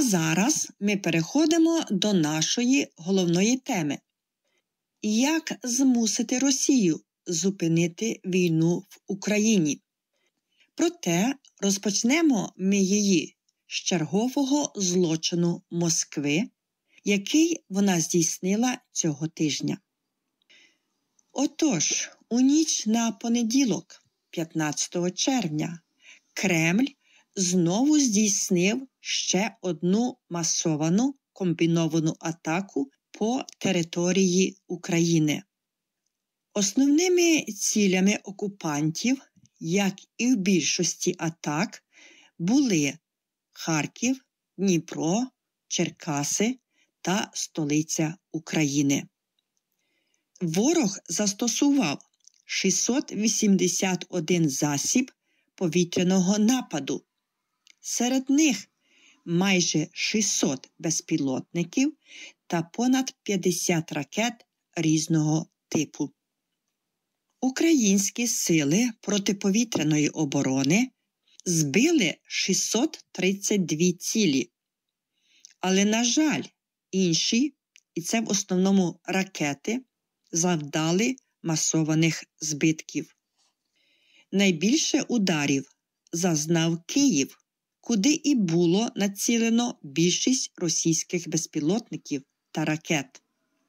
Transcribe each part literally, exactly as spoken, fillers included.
зараз ми переходимо до нашої головної теми. Як змусити Росію зупинити війну в Україні? Проте розпочнемо ми її з чергового злочину Москви, який вона здійснила цього тижня. Отож, у ніч на понеділок, п'ятнадцятого червня, Кремль знову здійснив ще одну масовану комбіновану атаку по території України. Основними цілями окупантів, як і в більшості атак, були Харків, Дніпро, Черкаси та столиця України. Ворог застосував шістсот вісімдесят один засіб повітряного нападу. Серед них майже шістсот безпілотників та понад п'ятдесят ракет різного типу. Українські сили протиповітряної оборони збили шістсот тридцять дві цілі. Але, на жаль, інші, і це в основному ракети, завдали масованих збитків. Найбільше ударів зазнав Київ, куди і було націлено більшість російських безпілотників та ракет.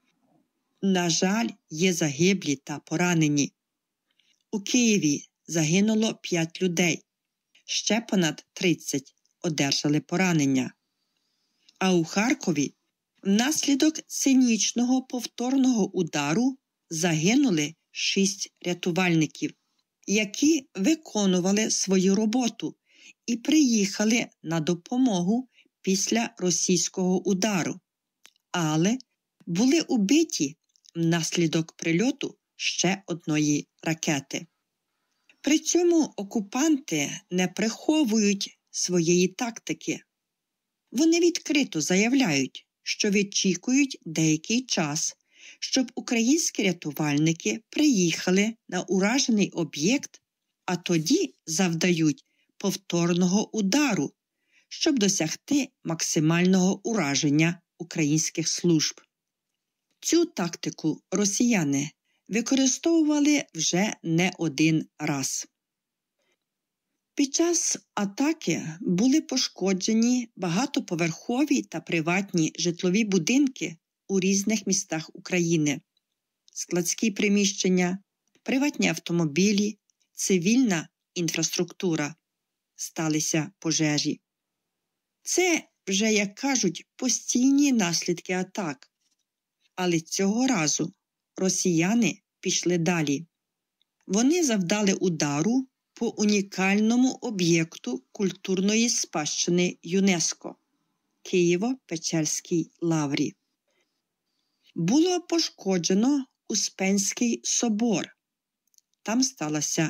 На жаль, є загиблі та поранені. У Києві загинуло п'ять людей, ще понад тридцять одержали поранення. А у Харкові внаслідок цинічного повторного удару загинули шість рятувальників, які виконували свою роботу і приїхали на допомогу після російського удару, але були убиті внаслідок прильоту ще одної ракети. При цьому окупанти не приховують своєї тактики. Вони відкрито заявляють, що відчікують деякий час, щоб українські рятувальники приїхали на уражений об'єкт, а тоді завдають повторного удару, щоб досягти максимального ураження українських служб. Цю тактику росіяни використовували вже не один раз. Під час атаки були пошкоджені багатоповерхові та приватні житлові будинки у різних містах України, складські приміщення, приватні автомобілі, цивільна інфраструктура. Сталися пожежі. Це вже, як кажуть, постійні наслідки атак. Але цього разу росіяни пішли далі. Вони завдали удару по унікальному об'єкту культурної спадщини ЮНЕСКО – Києво-Печерській лаврі. Було пошкоджено Успенський собор. Там сталася